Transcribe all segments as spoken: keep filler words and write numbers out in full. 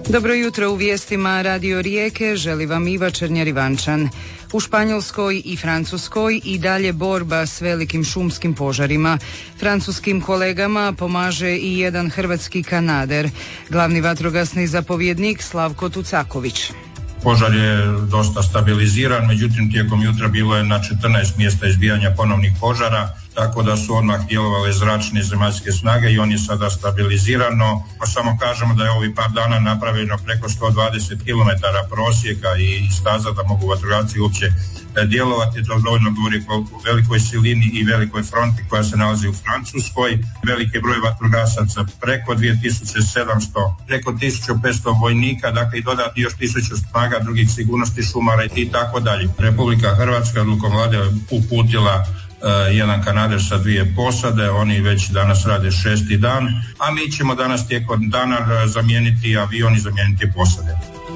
Dobro jutro, u vijestima Radio Rijeke želi vam Iva Černjar-Ivančan. U Španjolskoj i Francuskoj i dalje borba s velikim šumskim požarima. Francuskim kolegama pomaže i jedan hrvatski kanader. Glavni vatrogasni zapovjednik Slavko Tucaković. Požar je dosta stabiliziran, međutim tijekom jutra bilo je na četrnaest mjesta izbijanja ponovnih požara, tako da su odmah djelovale zračne i zemaljske snage i on je sada stabilizirano. Pa samo kažemo da je ovih par dana napravljeno preko sto dvadeset kilometara prosjeka i staza da mogu vatrogasci uopće djelovati. To dovoljno govori o velikoj silini i velikoj fronti koja se nalazi u Francuskoj. Veliki broj vatrogasaca, preko dvije tisuće sedamsto, preko tisuću petsto vojnika, dakle i dodatni još tisuću snaga drugih sigurnosti, šumara i tako dalje. Republika Hrvatska odlukom vlade uputila Uh, jedan kanader sa dvije posade, oni već danas rade šesti dan, a mi ćemo danas tijekom dana zamijeniti avion i zamijeniti posade.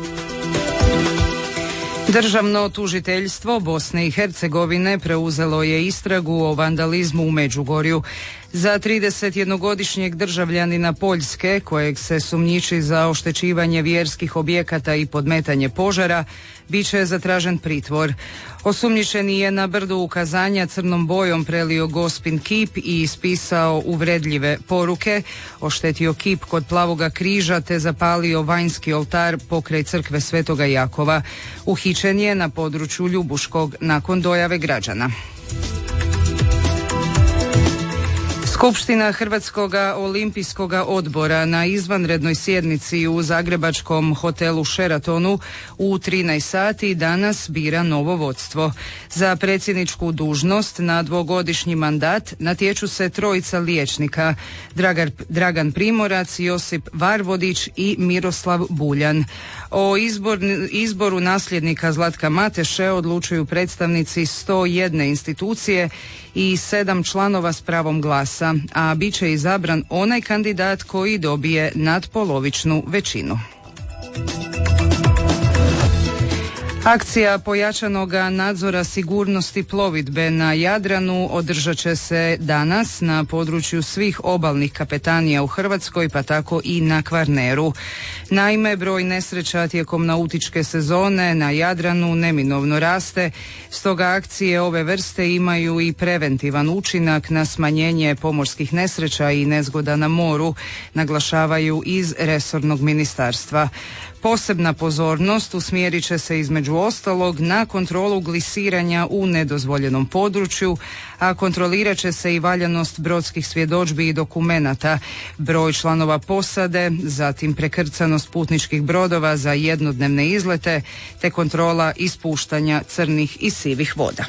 Državno tužiteljstvo Bosne i Hercegovine preuzelo je istragu o vandalizmu u Međugorju. Za tridesetjednogodišnjeg državljanina Poljske, kojeg se sumnjiči za oštećivanje vjerskih objekata i podmetanje požara, bit će zatražen pritvor. Osumnjičeni je na brdu ukazanja crnom bojom prelio gospin kip i ispisao uvredljive poruke, oštetio kip kod Plavoga križa te zapalio vanjski oltar pokraj crkve Svetoga Jakova. Uhićen je na području Ljubuškog nakon dojave građana. Skupština Hrvatskog olimpijskog odbora na izvanrednoj sjednici u zagrebačkom hotelu Sheratonu u trinaest sati danas bira novo vodstvo. Za predsjedničku dužnost na dvogodišnji mandat natječu se trojica liječnika, Dragar, Dragan Primorac, Josip Varvodić i Miroslav Buljan. O izbor, izboru nasljednika Zlatka Mateše odlučuju predstavnici sto jedne institucije i sedam članova s pravom glasa, a bit će izabran onaj kandidat koji dobije nadpolovičnu većinu. Akcija pojačanog nadzora sigurnosti plovidbe na Jadranu održat će se danas na području svih obalnih kapetanija u Hrvatskoj, pa tako i na Kvarneru. Naime, broj nesreća tijekom nautičke sezone na Jadranu neminovno raste, stoga akcije ove vrste imaju i preventivan učinak na smanjenje pomorskih nesreća i nezgoda na moru, naglašavaju iz resornog ministarstva. Posebna pozornost usmjerit će se između ostalog na kontrolu glisiranja u nedozvoljenom području, a kontrolirat će se i valjanost brodskih svjedodžbi i dokumenata, broj članova posade, zatim prekrcanost putničkih brodova za jednodnevne izlete, te kontrola ispuštanja crnih i sivih voda.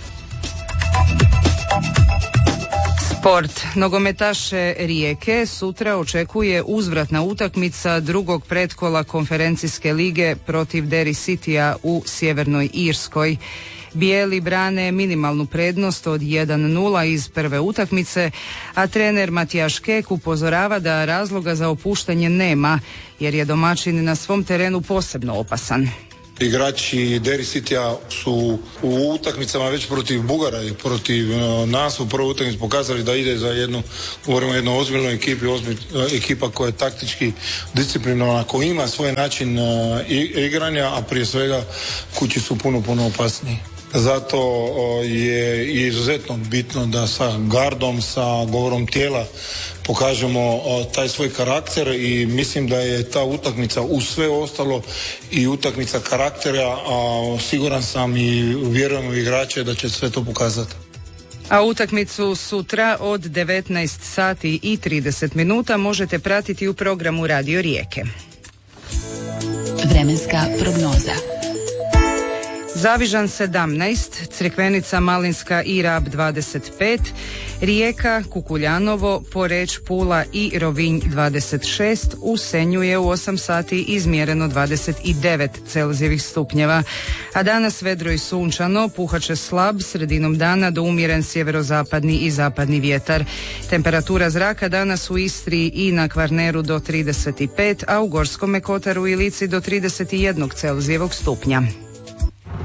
Sport. Nogometaše Rijeke sutra očekuje uzvratna utakmica drugog pretkola konferencijske lige protiv Derry Citya u Sjevernoj Irskoj. Bijeli brane minimalnu prednost od jedan nula iz prve utakmice, a trener Matijaš Kek upozorava da razloga za opuštanje nema, jer je domaćin na svom terenu posebno opasan. Igrači Derry Citya su u utakmicama već protiv Bugara i protiv uh, nas u prvoj utakmici pokazali da ide za jednu, govorimo o jednoj ozbiljnoj ekipi, ozbilj, uh, ekipa koja je taktički disciplinovana, koja ima svoj način uh, igranja, a prije svega kući su puno, puno opasniji. Zato uh, je izuzetno bitno da sa gardom, sa govorom tijela pokažemo uh, taj svoj karakter i mislim da je ta utakmica uz sve ostalo i utakmica karaktera, a siguran sam i vjerujem u igrače da će sve to pokazati. A utakmicu sutra od devetnaest sati i trideset minuta možete pratiti u programu Radio Rijeke. Vremenska prognoza. Zavižan sedamnaest, Crikvenica, Malinska i Rab dvadeset pet, Rijeka, Kukuljanovo, Poreč, Pula i Rovinj dvadeset šest, u Senju je u osam sati izmjereno dvadeset devet Celzijevih stupnjeva, a danas vedro i sunčano, puhat će slab, sredinom dana do umjeren sjeverozapadni i zapadni vjetar. Temperatura zraka danas u Istri i na Kvarneru do trideset pet, a u Gorskome kotaru i Lici do trideset jedan Celzijevog stupnja.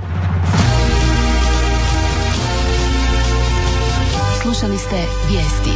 Slušali ste vijesti